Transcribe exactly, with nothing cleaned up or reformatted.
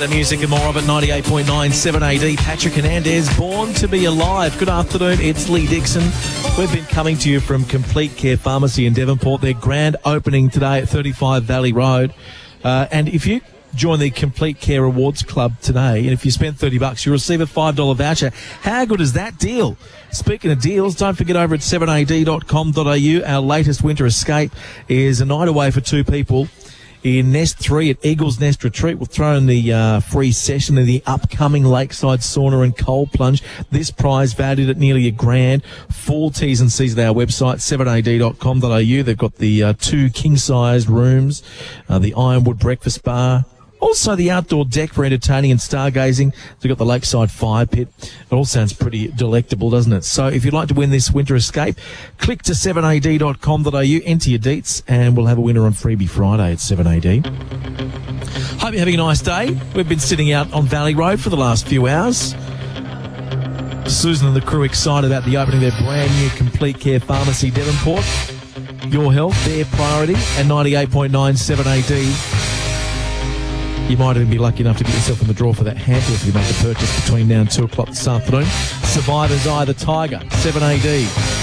Better music and more of it, ninety-eight point nine seven A D. Patrick Hernandez, Born to be Alive. Good afternoon, it's Lee Dixon. We've been coming to you from Complete Care Pharmacy in Devonport. Their grand opening today at thirty-five Valley Road. Uh, and if you join the Complete Care Awards Club today, and if you spend thirty bucks, you'll receive a five dollar voucher. How good is that deal? Speaking of deals, don't forget over at seven a d dot com dot a u, our latest winter escape is a night away for two people in Nest three at Eagles Nest Retreat. We'll throw in the uh, free session in the upcoming lakeside sauna and cold plunge. This prize valued at nearly a grand. Full T's and C's at our website, seven a d dot com dot a u. They've got the uh, two king-sized rooms, uh, the Ironwood breakfast bar, also the outdoor deck for entertaining and stargazing. They've got the lakeside fire pit. It all sounds pretty delectable, doesn't it? So if you'd like to win this winter escape, click to seven a d dot com dot a u, enter your deets, and we'll have a winner on Freebie Friday at seven a d. Hope you're having a nice day. We've been sitting out on Valley Road for the last few hours. Susan and the crew excited about the opening of their brand new Complete Care Pharmacy Devonport. Your health, their priority, and ninety-eight point nine seven A D. You might even be lucky enough to get yourself in the draw for that hamper if you make a purchase between now and two o'clock this afternoon. Survivor's Eye, the Tiger, seven A D.